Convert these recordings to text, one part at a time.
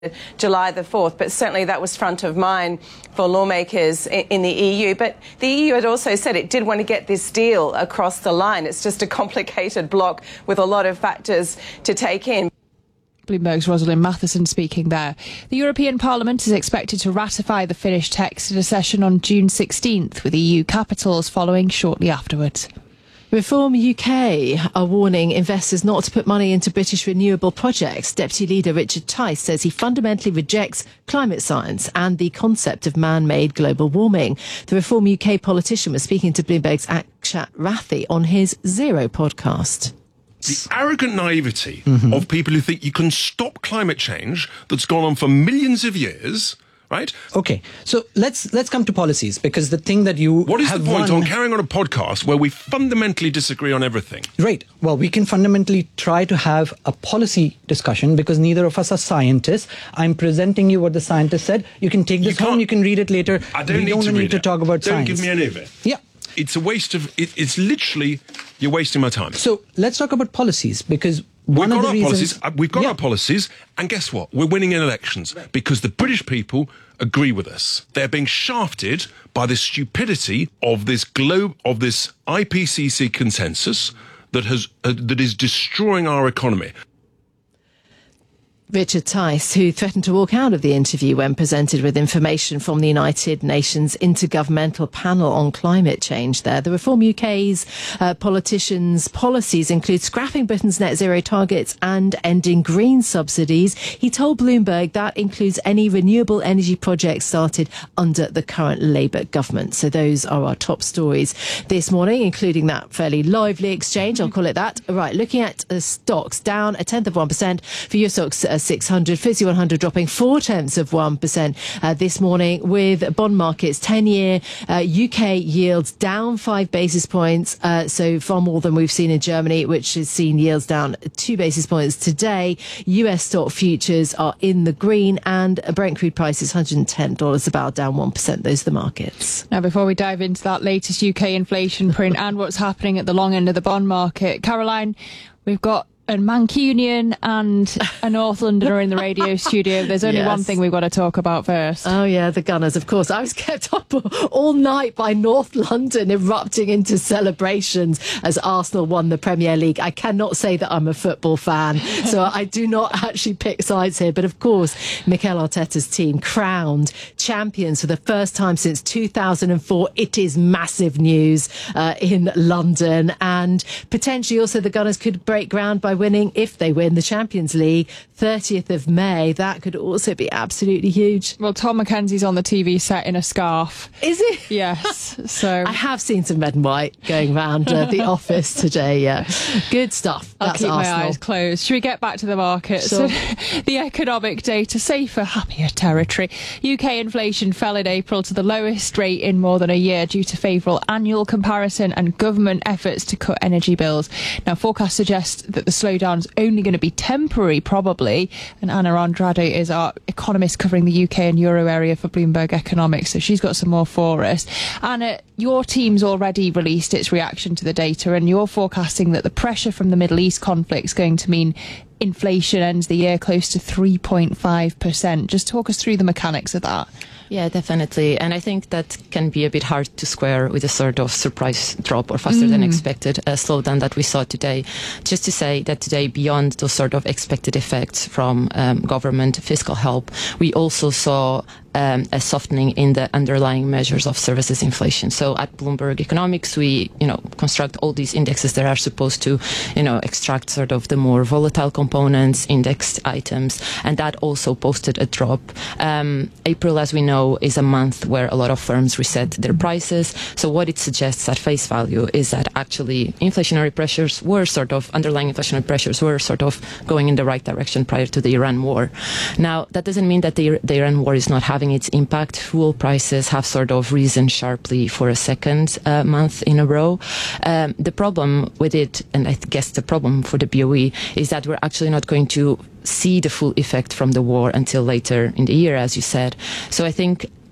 July the 4th, but certainly that was front of mind for lawmakers in the EU. But the EU had also said it did want to get this deal across the line. It's just a complicated block with a lot of factors to take in. Bloomberg's Rosalind Matheson speaking there. The European Parliament is expected to ratify the Finnish text at a session on June 16th, with EU capitals following shortly afterwards. Reform UK are warning investors not to put money into British renewable projects. Deputy Leader Richard Tice says he fundamentally rejects climate science and the concept of man-made global warming. The Reform UK politician was speaking to Bloomberg's Akshat Rathi on his Zero podcast. The arrogant naivety of people who think you can stop climate change that's gone on for millions of years, right? Okay, so let's come to policies, because the thing that you What is have the point on carrying on a podcast where we fundamentally disagree on everything? Right. Well, we can fundamentally try to have a policy discussion because neither of us are scientists. I'm presenting you what the scientist said. You can take this home, you can read it later. I don't we don't need to talk about science. Don't give me any of it. Yeah. It's a waste of... It's literally... You're wasting my time. So let's talk about policies, because We've got our policies, and guess what? We're winning in elections because the British people agree with us. They're being shafted by the stupidity of this IPCC consensus that is destroying our economy. Richard Tice, who threatened to walk out of the interview when presented with information from the United Nations Intergovernmental Panel on Climate Change there. The Reform UK's politicians' policies include scrapping Britain's net zero targets and ending green subsidies. He told Bloomberg that includes any renewable energy projects started under the current Labour government. So those are our top stories this morning, including that fairly lively exchange, I'll call it that. Right, looking at stocks, down 0.1% for your stocks, 600, FTSE 100 dropping 0.4% this morning, with bond markets 10-year UK yields down 5 basis points, so far more than we've seen in Germany, which has seen yields down 2 basis points today. US stock futures are in the green, and Brent crude price is $110 a barrel, down 1%. Those are the markets. Now, before we dive into that latest UK inflation print and what's happening at the long end of the bond market, Caroline, we've got a Mancunian and a North Londoner in the radio studio. There's only one thing we've got to talk about first. Oh, yeah, the Gunners, of course. I was kept up all night by North London erupting into celebrations as Arsenal won the Premier League. I cannot say that I'm a football fan, so I do not actually pick sides here. But, of course, Mikel Arteta's team crowned champions for the first time since 2004. It is massive news in London. And potentially also the Gunners could break ground by winning, if they win the Champions League, 30th of May. That could also be absolutely huge. Well, Tom McKenzie's on the TV set in a scarf. Is he? Yes. So I have seen some red and white going around the office today. Yeah, good stuff. I'll That's keep Arsenal. my eyes closed. Should we get back to the markets? Sure. The economic data, safer, happier territory. UK inflation fell in April to the lowest rate in more than a year due to favourable annual comparison and government efforts to cut energy bills. Now, forecasts suggest that the slowdown's only going to be temporary, probably. And Anna Andrade is our economist covering the UK and Euro area for Bloomberg Economics, so she's got some more for us. Anna, your team's already released its reaction to the data, and you're forecasting that the pressure from the Middle East conflict is going to mean inflation ends the year close to 3.5%. Just talk us through the mechanics of that. Yeah, definitely. And I think that can be a bit hard to square with a sort of surprise drop or faster than expected slowdown that we saw today. Just to say that today, beyond those sort of expected effects from government fiscal help, we also saw a softening in the underlying measures of services inflation. So at Bloomberg Economics, we, construct all these indexes that are supposed to, extract sort of the more volatile components, indexed items, and that also posted a drop. April, as we know, is a month where a lot of firms reset their prices. So what it suggests at face value is that actually underlying inflationary pressures were sort of going in the right direction prior to the Iran war. Now, that doesn't mean that the Iran war is not having its impact. Fuel prices have sort of risen sharply for a second month in a row. The problem with it, and I guess the problem for the BOE, is that we're actually not going to see the full effect from the war until later in the year, as you said. So I think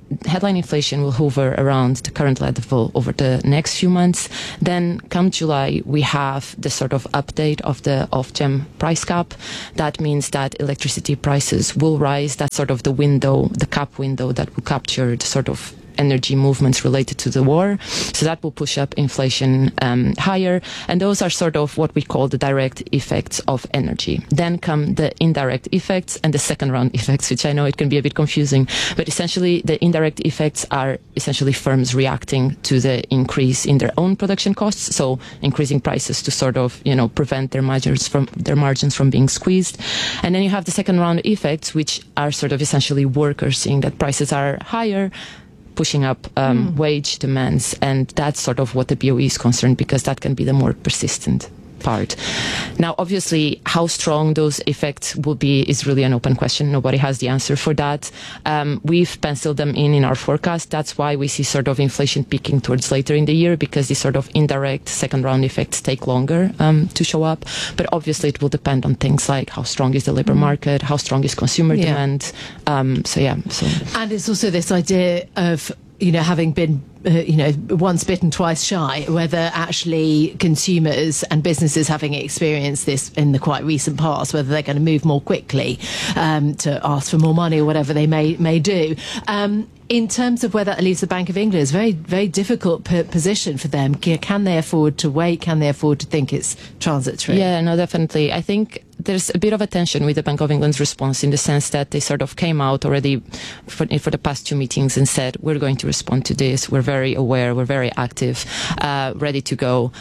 headline inflation will hover around the current level over the next few months. Then come July, we have the sort of update of the Ofgem price cap. That means that electricity prices will rise. That's sort of the window, the cap window that will capture the sort of energy movements related to the war. So that will push up inflation higher. And those are sort of what we call the direct effects of energy. Then come the indirect effects and the second round effects, which I know it can be a bit confusing. But essentially, the indirect effects are essentially firms reacting to the increase in their own production costs. So increasing prices to sort of, prevent their margins from being squeezed. And then you have the second round effects, which are sort of essentially workers seeing that prices are higher, pushing up wage demands, and that's sort of what the BOE is concerned, because that can be the more persistent part. Now, obviously, how strong those effects will be is really an open question. Nobody has the answer for that. We've penciled them in our forecast. That's why we see sort of inflation peaking towards later in the year, because these sort of indirect second round effects take longer to show up. But obviously, it will depend on things like how strong is the labor market, how strong is consumer demand. And it's also this idea of having been once bitten, twice shy, whether actually consumers and businesses having experienced this in the quite recent past, whether they're going to move more quickly to ask for more money or whatever they may do. In terms of whether it leaves the Bank of England, it's a very, very difficult position for them. Can they afford to wait? Can they afford to think it's transitory? Yeah, no, definitely. I think there's a bit of a tension with the Bank of England's response, in the sense that they sort of came out already for the past two meetings and said, we're going to respond to this. We're very aware. We're very active, ready to go.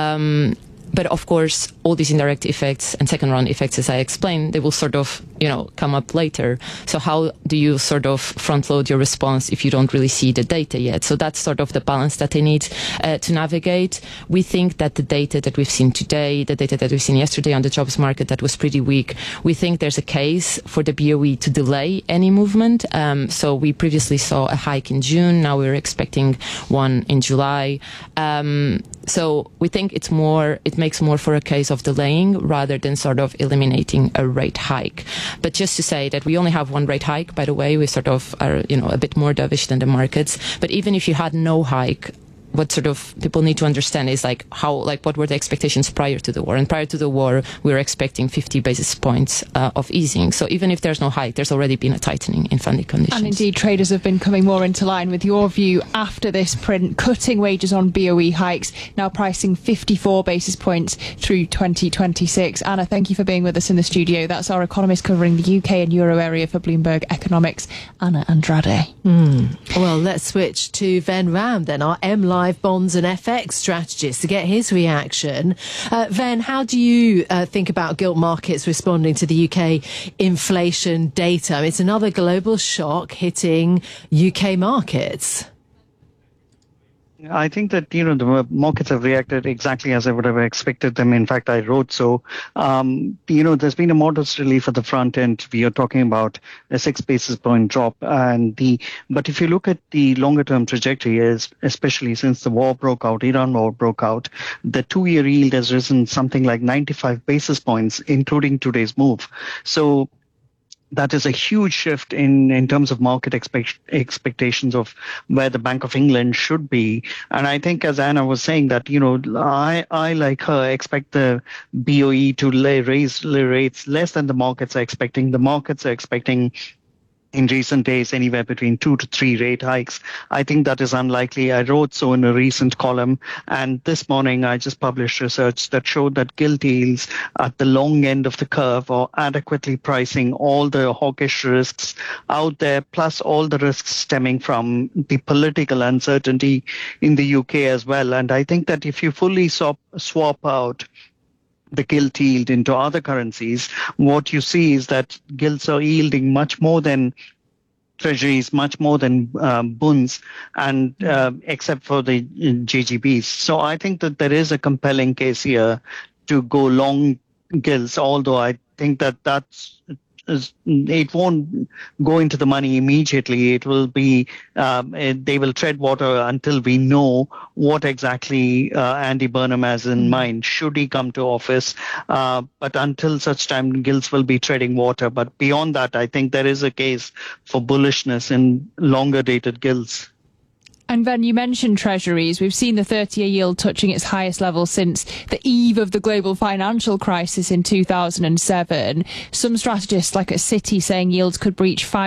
But of course, all these indirect effects and second round effects, as I explained, they will sort of, come up later. So how do you sort of front load your response if you don't really see the data yet? So that's sort of the balance that they need to navigate. We think that the data that we've seen today, the data that we've seen yesterday on the jobs market that was pretty weak, we think there's a case for the BOE to delay any movement. So we previously saw a hike in June. Now we're expecting one in July. So we think it makes more for a case of delaying rather than sort of eliminating a rate hike. But just to say that we only have one rate hike, by the way, we sort of are, a bit more dovish than the markets. But even if you had no hike, what sort of people need to understand is what were the expectations prior to the war? And prior to the war, we were expecting 50 basis points of easing. So even if there's no hike, there's already been a tightening in funding conditions. And indeed, traders have been coming more into line with your view after this print, cutting wages on BOE hikes, now pricing 54 basis points through 2026. Anna, thank you for being with us in the studio. That's our economist covering the UK and Euro area for Bloomberg Economics, Anna Andrade. Well, let's switch to Ven Ram then, our MLive bonds and FX strategist, to get his reaction. Ven, how do you think about gilt markets responding to the UK inflation data? It's another global shock hitting UK markets. I think that, the markets have reacted exactly as I would have expected them. In fact, I wrote so. There's been a modest relief at the front end. We are talking about a 6 basis point drop. But if you look at the longer term trajectory, especially since the Iran war broke out, the 2-year yield has risen something like 95 basis points, including today's move. So that is a huge shift in terms of market expectations of where the Bank of England should be. And I think, as Anna was saying, that, I like her, expect the BOE to raise rates less than the markets are expecting. The markets are expecting in recent days anywhere between 2 to 3 rate hikes. I think that is unlikely. I wrote so in a recent column, and this morning I just published research that showed that gilt yields at the long end of the curve are adequately pricing all the hawkish risks out there, plus all the risks stemming from the political uncertainty in the UK as well. And I think that if you fully swap out the gilt yield into other currencies, what you see is that gilts are yielding much more than treasuries, much more than bunds, and except for the JGBs. So I think that there is a compelling case here to go long gilts, although I think that that's it won't go into the money immediately. It will be, they will tread water until we know what exactly Andy Burnham has in mind, should he come to office. But until such time, gilts will be treading water. But beyond that, I think there is a case for bullishness in longer dated gilts. And then you mentioned treasuries. We've seen the 30-year yield touching its highest level since the eve of the global financial crisis in 2007. Some strategists, like at Citi, saying yields could breach 5